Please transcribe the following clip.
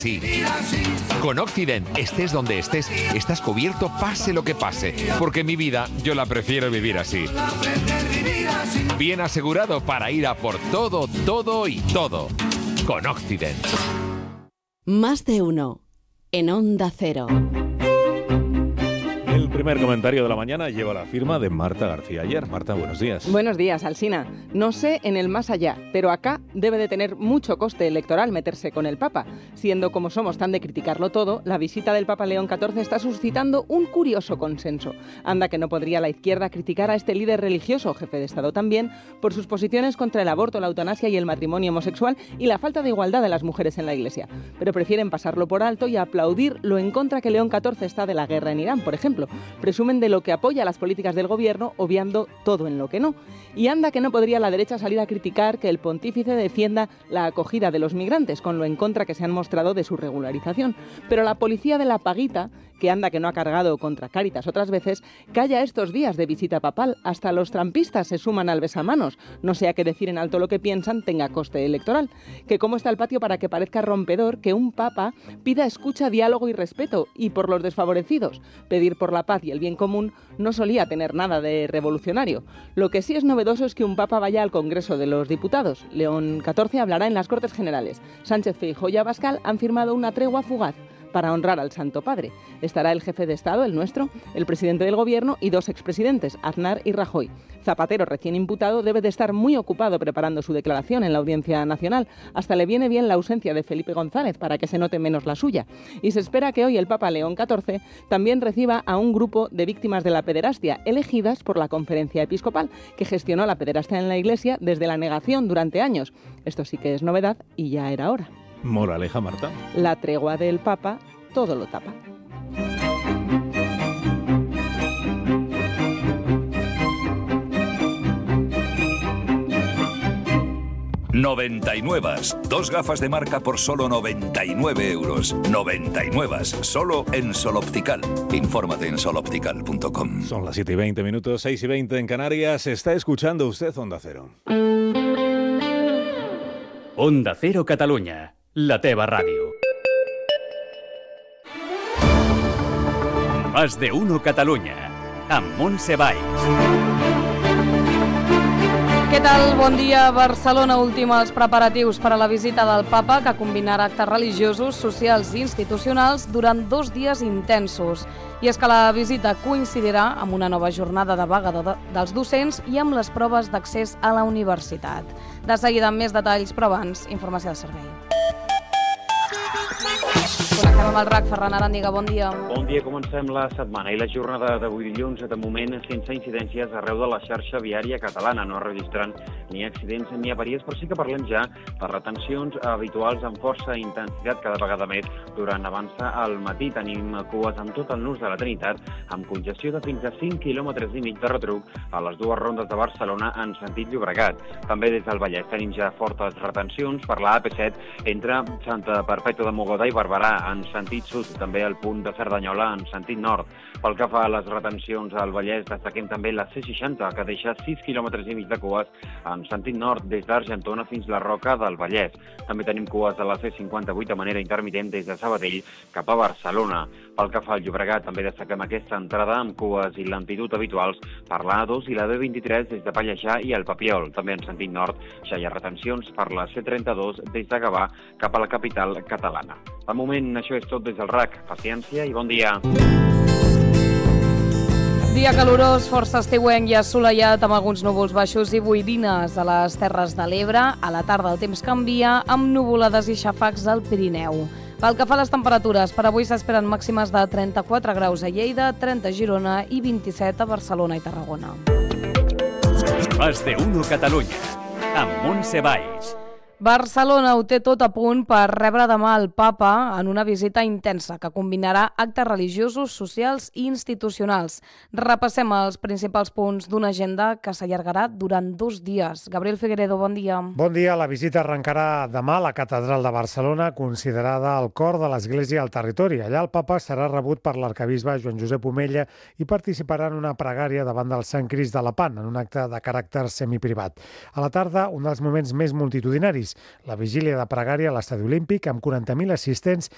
Sí. Con Occident, estés donde estés, estás cubierto pase lo que pase, porque mi vida yo la prefiero vivir así. Bien asegurado para ir a por todo, todo y todo. Con Occident. Más de uno en Onda Cero. El primer comentario de la mañana lleva la firma de Marta García Ayer. Marta, buenos días. Buenos días, Alsina. No sé en el más allá, pero acá debe de tener mucho coste electoral meterse con el Papa. Siendo como somos tan de criticarlo todo, la visita del Papa León XIV está suscitando un curioso consenso. Anda que no podría la izquierda criticar a este líder religioso, jefe de Estado también, por sus posiciones contra el aborto, la eutanasia y el matrimonio homosexual y la falta de igualdad de las mujeres en la Iglesia. Pero prefieren pasarlo por alto y aplaudir lo en contra que León XIV está de la guerra en Irán, por ejemplo. Presumen de lo que apoya las políticas del gobierno, obviando todo en lo que no. Y anda que no podría la derecha salir a criticar que el pontífice defienda la acogida de los migrantes, con lo en contra que se han mostrado de su regularización. Pero la policía de la paguita, que anda que no ha cargado contra Cáritas otras veces, calla estos días de visita papal. Hasta los trampistas se suman al besamanos. No sea que decir en alto lo que piensan tenga coste electoral. Que cómo está el patio para que parezca rompedor que un papa pida escucha, diálogo y respeto, y por los desfavorecidos. Pedir por la paz y el bien común no solía tener nada de revolucionario. Lo que sí es novedoso es que un papa vaya al Congreso de los Diputados. León XIV hablará en las Cortes Generales. Sánchez Feijóo y Abascal han firmado una tregua fugaz para honrar al Santo Padre. Estará el jefe de Estado, el nuestro, el presidente del Gobierno y dos expresidentes, Aznar y Rajoy. Zapatero, recién imputado, debe de estar muy ocupado preparando su declaración en la Audiencia Nacional. Hasta le viene bien la ausencia de Felipe González para que se note menos la suya. Y se espera que hoy el Papa León XIV también reciba a un grupo de víctimas de la pederastia, elegidas por la Conferencia Episcopal, que gestionó la pederastia en la Iglesia desde la negación durante años. Esto sí que es novedad y ya era hora. Moraleja, Marta. La tregua del Papa todo lo tapa. Noventainnuevas. Dos gafas de marca por solo 99 euros. Noventainnuevas. Solo en Sol Optical. Infórmate en soloptical.com. Son las 7:20, 6:20 en Canarias. Está escuchando usted Onda Cero. Onda Cero Catalunya. La teva ràdio. Más de uno Catalunya, amb Montse Valls. Què tal? Bon dia. Barcelona ultima els preparatius per a la visita del Papa, que combinarà actes religiosos, socials i institucionals durant 2 dies intensos. I és que la visita coincidirà amb una nova jornada de vaga dels docents i amb les proves d'accés a la universitat. De seguida, amb més detalls, però abans, informació del servei. Connectem amb el RAC. Ferran Aràndiga, bon dia. Bon dia, comencem la setmana i la jornada d'avui dilluns, de moment sense incidències arreu de la xarxa viària catalana, no registrant ni accidents ni avaries, però sí que parlem ja de retencions habituals amb força intensitat cada vegada més durant avança al matí. Tenim cues amb tot el nus de la Trinitat, amb congestió de fins a 5,5 quilòmetres de retruc a les dues rondes de Barcelona en sentit Llobregat. També des del Vallès tenim ja fortes retencions per la AP7 entre Santa Perpètua de Mogoda i Barberà en sentit sud, també al punt de Cerdanyola en sentit nord. Pel que fa a les retencions al Vallès, destaquem també la C60, que deixa 6,5 quilòmetres de cues en sentit nord des d'Argentona fins la Roca del Vallès. També tenim cues a la C58 de manera intermitent des de Sabadell cap a Barcelona. Pel que fa al Llobregat, també destaquem aquesta entrada amb cues i lentitud habituals per la A2 i la B23 des de Pallejà i el Papiol. També en sentit nord ja hi ha retencions per la C32 des de Gavà cap a la capital catalana. De moment, això és tot des del RAC. Paciència i bon dia. Dia calorós, força estiuenc i assolellat, amb alguns núvols baixos i boirines a les Terres de l'Ebre. A la tarda el temps canvia, amb nuvolades i xàfecs al Pirineu. Pel que fa a les temperatures, per avui s'esperen màximes de 34 graus a Lleida, 30 a Girona i 27 a Barcelona i Tarragona. Más de uno Catalunya, amb Montse Valls. Barcelona ho té tot a punt per rebre demà el Papa en una visita intensa que combinarà actes religiosos, socials i institucionals. Repassem els principals punts d'una agenda que s'allargarà durant 2 dies. Gabriel Figueredo, bon dia. Bon dia. La visita arrencarà demà a la Catedral de Barcelona, considerada el cor de l'Església al territori. Allà el Papa serà rebut per l'arquebisbe Joan Josep Omella i participarà en una pregària davant del Sant Crist de Lepant, en un acte de caràcter semiprivat. A la tarda, un dels moments més multitudinaris, la vigília de pregària a l'Estadi Olímpic, amb 40.000 assistents